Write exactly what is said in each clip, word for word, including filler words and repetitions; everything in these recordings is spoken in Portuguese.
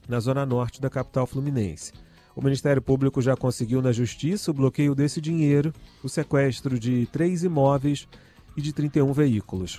na zona norte da capital fluminense. O Ministério Público já conseguiu na Justiça o bloqueio desse dinheiro, o sequestro de três imóveis e de trinta e um veículos.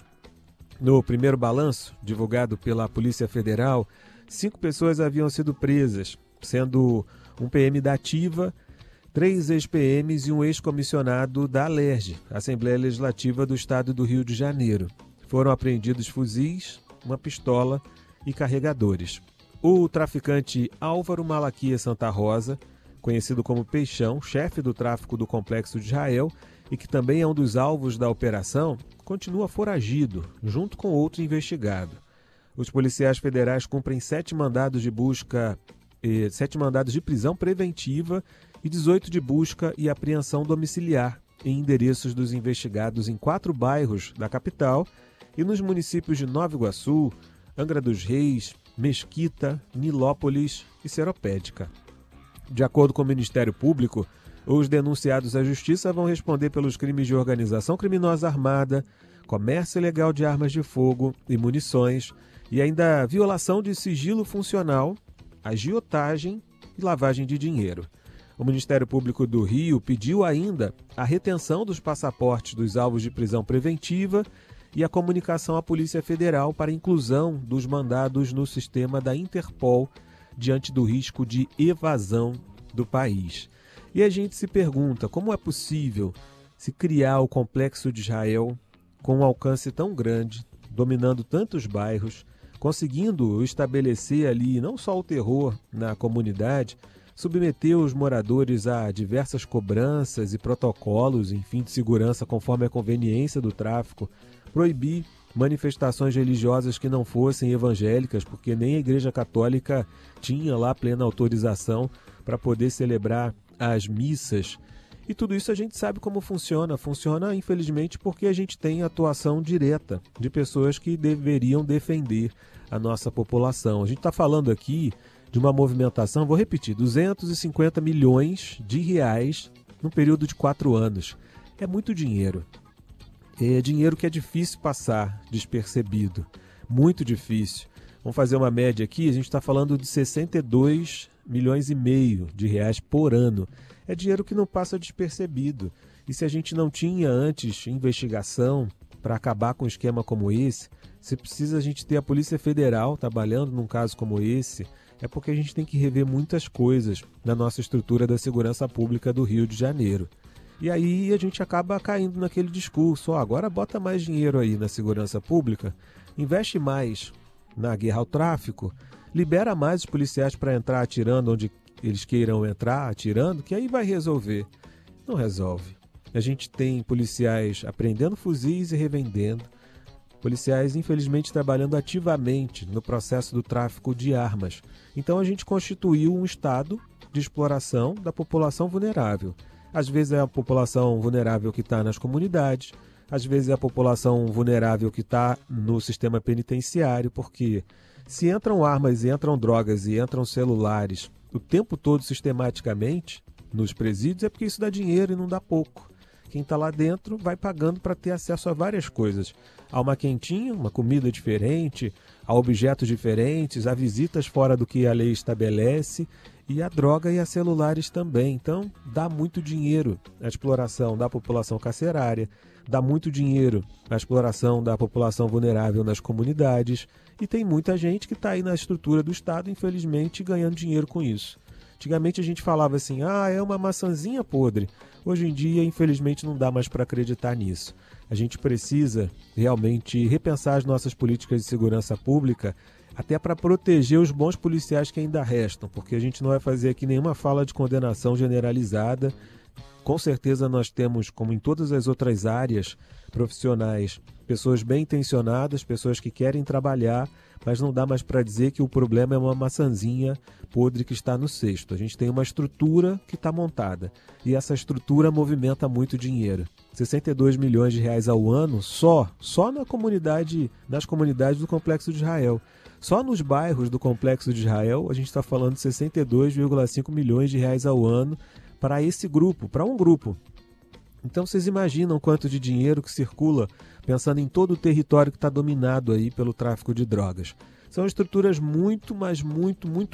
No primeiro balanço, divulgado pela Polícia Federal, cinco pessoas haviam sido presas, sendo um P M da Ativa, três ex-P Ms e um ex-comissionado da Alerj, Assembleia Legislativa do Estado do Rio de Janeiro. Foram apreendidos fuzis, uma pistola e carregadores. O traficante Álvaro Malaquias Santa Rosa, conhecido como Peixão, chefe do tráfico do Complexo de Israel e que também é um dos alvos da operação, continua foragido, junto com outro investigado. Os policiais federais cumprem sete mandados de busca, eh, sete mandados de prisão preventiva e dezoito de busca e apreensão domiciliar em endereços dos investigados em quatro bairros da capital e nos municípios de Nova Iguaçu, Angra dos Reis, Mesquita, Nilópolis e Seropédica. De acordo com o Ministério Público, os denunciados à Justiça vão responder pelos crimes de organização criminosa armada, comércio ilegal de armas de fogo e munições e ainda violação de sigilo funcional, agiotagem e lavagem de dinheiro. O Ministério Público do Rio pediu ainda a retenção dos passaportes dos alvos de prisão preventiva e a comunicação à Polícia Federal para a inclusão dos mandados no sistema da Interpol diante do risco de evasão do país. E a gente se pergunta como é possível se criar o Complexo de Israel com um alcance tão grande, dominando tantos bairros, conseguindo estabelecer ali não só o terror na comunidade, submeter os moradores a diversas cobranças e protocolos, enfim, de segurança conforme a conveniência do tráfico, proibir manifestações religiosas que não fossem evangélicas, porque nem a Igreja Católica tinha lá plena autorização para poder celebrar as missas. E tudo isso a gente sabe como funciona. Funciona, infelizmente, porque a gente tem atuação direta de pessoas que deveriam defender a nossa população. A gente está falando aqui de uma movimentação, vou repetir, duzentos e cinquenta milhões de reais no período de quatro anos. É muito dinheiro. É dinheiro que é difícil passar despercebido, muito difícil. Vamos fazer uma média aqui, a gente está falando de sessenta e dois milhões e meio de reais por ano. É dinheiro que não passa despercebido. E se a gente não tinha antes investigação para acabar com um esquema como esse, se precisa a gente ter a Polícia Federal trabalhando num caso como esse, é porque a gente tem que rever muitas coisas na nossa estrutura da segurança pública do Rio de Janeiro. E aí a gente acaba caindo naquele discurso, ó, agora bota mais dinheiro aí na segurança pública, investe mais na guerra ao tráfico, libera mais os policiais para entrar atirando onde eles queiram entrar, atirando, que aí vai resolver. Não resolve. A gente tem policiais apreendendo fuzis e revendendo, policiais infelizmente trabalhando ativamente no processo do tráfico de armas. Então a gente constituiu um estado de exploração da população vulnerável. Às vezes é a população vulnerável que está nas comunidades, às vezes é a população vulnerável que está no sistema penitenciário, porque se entram armas, e entram drogas e entram celulares o tempo todo sistematicamente nos presídios, é porque isso dá dinheiro e não dá pouco. Quem está lá dentro vai pagando para ter acesso a várias coisas. A uma quentinha, uma comida diferente, a objetos diferentes, a visitas fora do que a lei estabelece, e a droga e a celulares também. Então, dá muito dinheiro a exploração da população carcerária, dá muito dinheiro a exploração da população vulnerável nas comunidades, e tem muita gente que está aí na estrutura do Estado, infelizmente, ganhando dinheiro com isso. Antigamente a gente falava assim, ah, é uma maçãzinha podre. Hoje em dia, infelizmente, não dá mais para acreditar nisso. A gente precisa realmente repensar as nossas políticas de segurança pública, até para proteger os bons policiais que ainda restam, porque a gente não vai fazer aqui nenhuma fala de condenação generalizada. Com certeza nós temos, como em todas as outras áreas profissionais, pessoas bem intencionadas, pessoas que querem trabalhar, mas não dá mais para dizer que o problema é uma maçãzinha podre que está no cesto. A gente tem uma estrutura que está montada, e essa estrutura movimenta muito dinheiro. sessenta e dois milhões de reais ao ano só, só na comunidade, nas comunidades do Complexo de Israel. Só nos bairros do Complexo de Israel, a gente está falando de sessenta e dois vírgula cinco milhões de reais ao ano para esse grupo, para um grupo. Então vocês imaginam quanto de dinheiro que circula pensando em todo o território que está dominado aí pelo tráfico de drogas. São estruturas muito, mas muito, muito